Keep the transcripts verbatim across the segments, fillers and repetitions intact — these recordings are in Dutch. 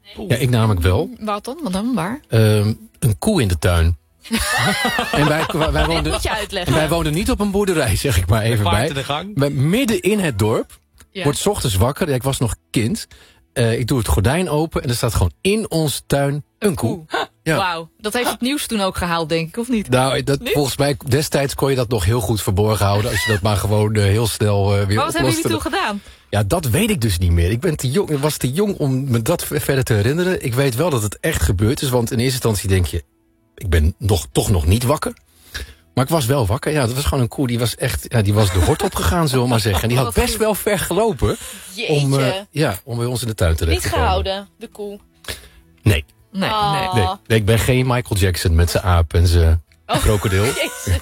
Ja, ik namelijk wel. Wat dan? Wat dan? Waar? Um, een koe in de tuin. en wij, wij, woonden, moet je uitleggen. en wij woonden niet op een boerderij, zeg ik maar even bij. De gang. bij. Midden in het dorp. Ja. Word 's ochtends wakker. Ik was nog kind. Uh, ik doe het gordijn open en er staat gewoon in onze tuin een koe. Ja. Wauw, dat heeft het nieuws toen ook gehaald, denk ik, of niet? Nou, dat, niet? volgens mij destijds kon je dat nog heel goed verborgen houden. Als je dat maar gewoon uh, heel snel uh, weer oploste. Maar wat hebben jullie toen gedaan? Ja, dat weet ik dus niet meer. Ik ben te jong, ik was te jong om me dat verder te herinneren. Ik weet wel dat het echt gebeurd is, want in eerste instantie denk je, ik ben nog, toch nog niet wakker. Maar ik was wel wakker. Ja, dat was gewoon een koe. Die was echt, ja, die was de hort opgegaan, zullen we maar zeggen. En die had best wel ver gelopen. om, uh, ja, om bij ons in de tuin terecht te komen. Niet gehouden, de koe? Nee. Nee, oh. nee. nee. nee. Ik ben geen Michael Jackson met zijn aap en zijn oh. krokodil. Jezus.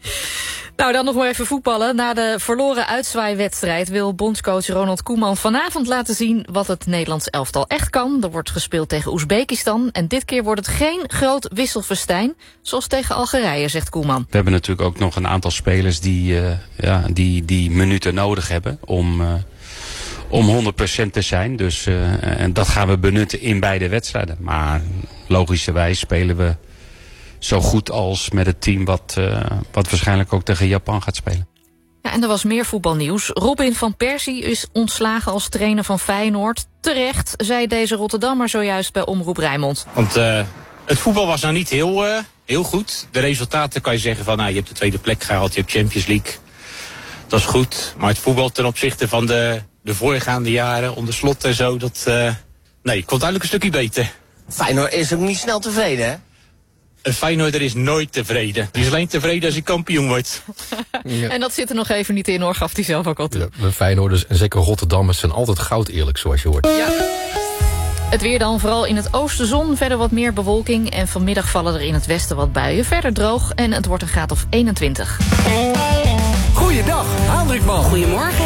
Nou, dan nog maar even voetballen. Na de verloren uitzwaaiwedstrijd wil bondscoach Ronald Koeman vanavond laten zien wat het Nederlands elftal echt kan. Er wordt gespeeld tegen Oezbekistan en dit keer wordt het geen groot wisselfestijn, zoals tegen Algerije, zegt Koeman. We hebben natuurlijk ook nog een aantal spelers die, uh, ja, die, die minuten nodig hebben om, uh, om honderd procent te zijn. Dus, uh, en dat gaan we benutten in beide wedstrijden. Maar logischerwijs spelen we zo goed als met het team wat, uh, wat waarschijnlijk ook tegen Japan gaat spelen. Ja, en er was meer voetbalnieuws. Robin van Persie is ontslagen als trainer van Feyenoord. Terecht, zei deze Rotterdammer zojuist bij Omroep Rijnmond. Want uh, het voetbal was nou niet heel, uh, heel goed. De resultaten kan je zeggen van, nou, je hebt de tweede plek gehaald, je hebt Champions League. Dat is goed. Maar het voetbal ten opzichte van de, de voorgaande jaren, onder Slot en zo, dat, uh, nee, kon duidelijk een stukje beter. Feyenoord is ook niet snel tevreden, hè? Een Feyenoorder is nooit tevreden. Die is alleen tevreden als hij kampioen wordt. Ja. En dat zit er nog even niet in, hoor, gaf hij zelf ook al toe. Ja, de Feyenoorders en zeker Rotterdammers zijn altijd goud eerlijk, zoals je hoort. Ja. Het weer dan, vooral in het oosten zon, verder wat meer bewolking. En vanmiddag vallen er in het westen wat buien. Verder droog en het wordt een graad of eenentwintig. Goeiedag, Hendrik man. Goedemorgen.